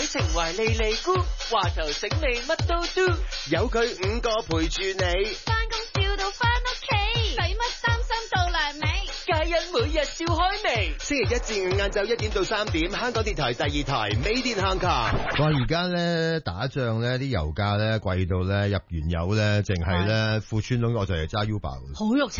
情懷莉莉姑，話頭醒你乜都 do， 有佢5個陪住你， 返工笑到返屋企，使乜擔心到嚟尾？ 皆因每日笑開眉。 星期1至5晏晝1點到3點，香港電台第2台 Made in Hong Kong。 哇！而家咧打仗咧，啲油價咧貴到咧入完油咧，淨係咧富川窿我就係揸 Uber。 好肉赤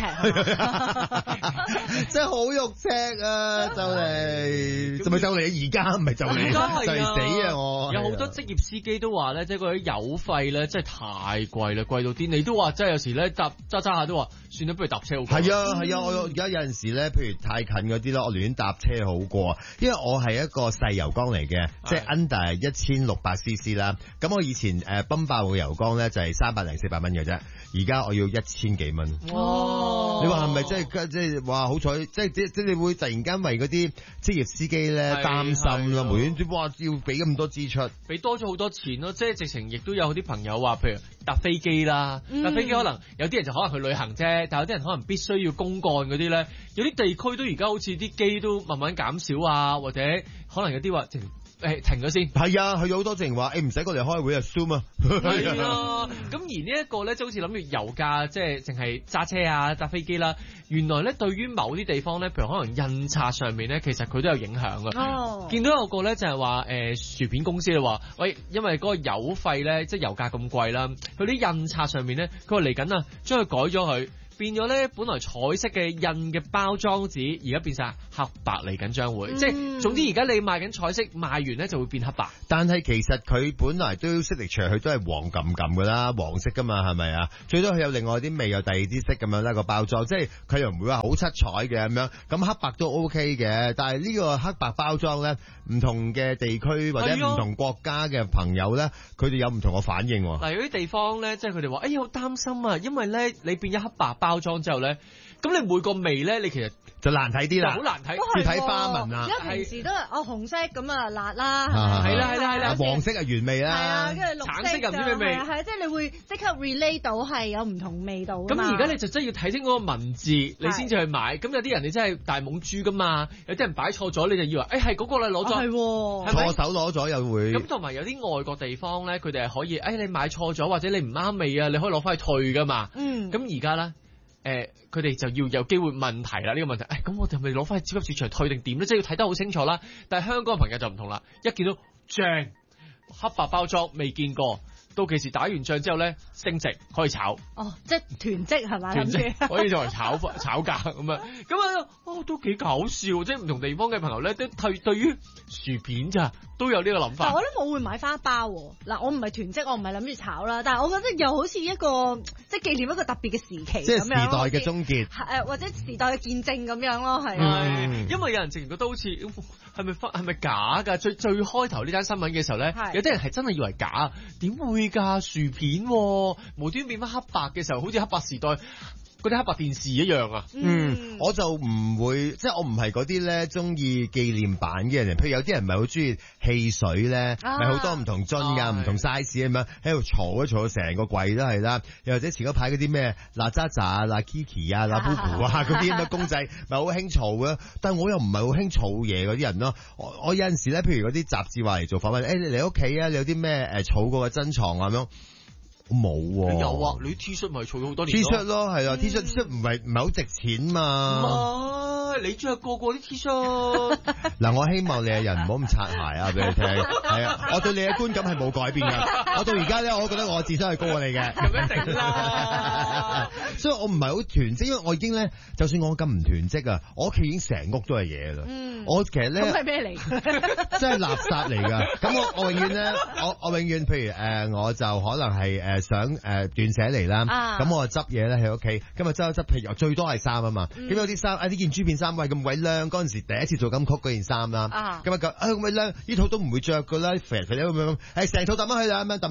真係好肉赤啊！就嚟，就咪就嚟而家唔係就嚟，就嚟死啊！我有好多職業司機都話咧，即係嗰啲油費咧，真係太貴啦，貴到啲。你都話真係有時咧揸下都話，算啦，不如搭車好過。 係啊，我而家有陣時咧，譬如太近嗰啲咯，我寧願搭車好過，因為我係一個細油缸嚟嘅，即係 under 1600 cc 啦。咁我以前泵爆個油缸咧就係300零400蚊嘅啫，而家我要1000幾蚊。 哇！ 你話係咪即係話好彩？即係你會突然間為嗰啲職業司機咧擔心啦，無端端哇要俾咁多支出， 俾多咗好多錢咯。即係直情亦都有啲朋友話，譬如搭飛機啦，搭飛機可能有啲人就可能去旅行啫，但有啲人可能必須要公幹嗰啲咧，有啲地區都而家好似啲機都慢慢減少啊，或者可能有啲話停咗先。 係啊，佢有好多直情話唔使過嚟開會啊 Zoom 啊。 係啊，咁而呢一個咧，即係好似諗住油價，即係淨係揸車啊、搭飛機啦。原來咧，對於某啲地方咧，譬如可能印刷上面咧，其實佢都有影響㗎。 哦， 見到有個咧就係話薯片公司咧話，喂，因為嗰個油費咧，即係油價咁貴啦，佢啲印刷上面咧，佢話嚟緊啊，將佢改咗佢。變咗咧，本來彩色嘅印嘅包裝紙，而家變晒黑白嚟緊，將會即係總之而家你賣緊彩色，賣完咧就會變黑白。 但係其實佢本來都識力除，佢都係黃冚冚噶啦，黃色噶嘛，係咪啊？最多佢有另外啲味，有第二啲色咁樣啦個包裝，即係佢又唔會話好七彩嘅咁樣。咁黑白都 OK 嘅，但係呢個黑白包裝咧，唔同嘅地區或者唔同國家嘅朋友咧，佢哋有唔同嘅反應。 嗱，有啲地方咧，即係佢哋話，哎呀好擔心啊，因為咧你變咗黑白包裝之後咧，咁你每個味咧，你其實就難睇啲啦， 好難睇， 要睇花紋啊。 因為平時都係紅色咁啊辣啦， 係啦， 黃色係原味啦， 係啊，跟住綠色橙色又唔知咩味， 係即係你會即刻 relate 到係有唔同味道㗎嘛。 咁而家你就真係要睇清嗰個文字，你先至去買。咁有啲人你真係大懵豬㗎嘛，有啲人擺錯咗，你就以為係嗰個啦攞咗， 係錯手攞咗又會。 咁同埋有啲外國地方咧，佢哋係可以，你買錯咗或者你唔啱味啊，你可以攞翻去退㗎嘛。咁而家咧。佢哋就要有機會問題啦，呢個問題，咁我哋係咪攞翻去超級市場退定點咧？即係要睇得好清楚啦。但係香港嘅朋友就唔同啦，一見到正黑白包裝未見過，到幾時打完仗之後咧升值可以炒。 哦，即係囤積係咪？ 囤積可以作為炒價咁樣，咁啊都幾搞笑，即係唔同地方嘅朋友咧都對於薯片咋都有呢個諗法。 但我咧我會買花包嗱，我唔係囤積，我唔係諗住炒啦，但係我覺得又好似一個即係紀念一個特別嘅時期， 即係時代嘅終結， 或者時代嘅見證咁樣咯，係。 因為有人直情覺得好似係咪假㗎？最開頭呢單新聞嘅時候咧，有啲人係真係以為假，點會㗎？薯片無端變翻黑白嘅時候，好似黑白時代嗰啲黑白電視一樣啊。 我就唔會，即係我唔係嗰啲咧中意紀念版嘅人。譬如有啲人唔係好中意汽水咧，咪好多唔同樽㗎，唔同 size 咁樣喺度嘈到成個櫃都係啦。又或者前嗰排嗰啲咩嗱喳喳、嗱 Kiki 啊、嗱 Boo 啊嗰啲咁嘅公仔，咪好興嘈嘅。但係我又唔係好興嘈嘢嗰啲人咯。我有陣時咧，譬如嗰啲雜誌話嚟做訪問，你嚟屋企啊，你有啲咩儲過嘅珍藏啊咁樣。冇喎， 有啊！你 T 恤咪儲咗好多年 T 恤咯，係啊，T 恤唔係好值錢嘛。 唔係，你着個啲 T 恤。 嗱，我希望你嘅人唔好咁擦鞋啊！俾你聽，係啊，我對你嘅觀感係冇改變㗎。我到而家咧，我覺得我智商係高過你嘅。 咁一定啦。 所以我唔係好囤積，因為我已經咧，就算我咁唔囤積啊，我屋企已經成屋都係嘢啦。我其實咧， 咁係咩嚟？ 真係垃圾嚟㗎。咁我永遠咧，我永遠譬如我就可能係想斷捨離啦。咁我就執嘢咧喺屋企。今日執一執，譬如最多係衫啊嘛。咁有啲衫呢件珠片衫喂咁鬼靚，嗰陣時第一次做金曲嗰件衫啦。咁咁鬼靚，呢套都唔會着㗎啦，肥肥咁樣，成套抌咗去啦，咁樣抌啊！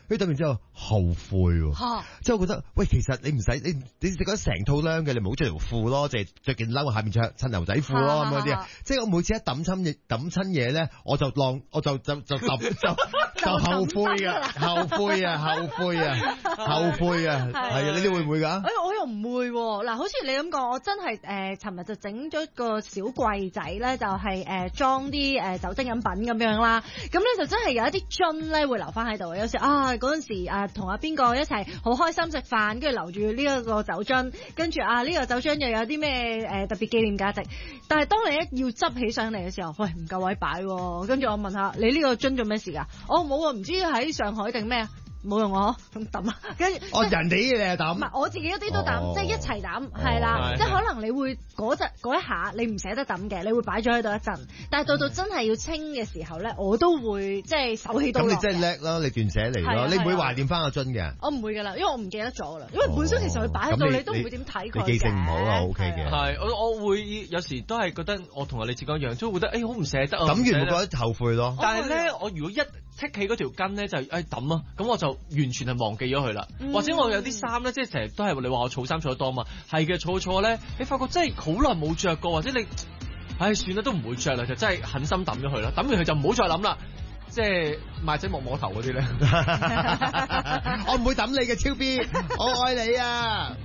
跟住抌完之後後悔喎，即係我覺得喂，其實你唔使你覺得成套孏嘅，你唔好着條褲咯，就係着件褸下面襯牛仔褲咯咁嗰啲啊，即係我每次一抌親嘢咧，我就後悔啊，係啊，你哋會唔會㗎？ 我又唔會喎，嗱，好似你咁講，我真係尋日就整咗個小櫃仔咧，就係裝啲酒精飲品咁樣啦，咁咧就真係有一啲樽咧會留翻喺度，有時嗰陣時同阿邊個一齊好開心食飯，跟住留住呢一個酒樽，跟住呢個酒樽又有啲咩特別紀念價值，但係當你一要執起上嚟嘅時候，喂，唔夠位擺喎，跟住我問下你呢個樽做咩事㗎？冇啊，唔知喺上海定咩啊？冇用我咁抌啊，跟住人哋嘅你抌， 唔係我自己嗰啲都抌，即係一齊抌，係啦，即係可能你會嗰一下你唔捨得抌嘅，你會擺咗喺度一陣，但係到真係要清嘅時候咧，我都會即係手起刀落。咁你真係叻咯，你斷捨離咯，你唔會懷念翻個樽嘅。我唔會㗎啦，因為我唔記得咗啦，因為本身其實佢擺喺度，你都唔會點睇佢嘅。你記性唔好啊 ，OK 嘅。 係，我會有時都係覺得我同阿李志剛一樣，都會覺得好唔捨得啊。 抌完會覺得後悔咯。 但係咧，我如果一剔起嗰條筋咧，就抌啊，咁我就完全係忘記咗佢啦。或者我有啲衫咧，即係成日都係你話我儲衫儲得多嘛，係嘅儲錯咧，你發覺真係好耐冇着過，或者你算啦都唔會着啦，就真係狠心抌咗佢啦。抌完佢就唔好再諗啦。即係賣仔莫摸頭嗰啲咧， 我唔會抌你嘅超 B，我愛你啊！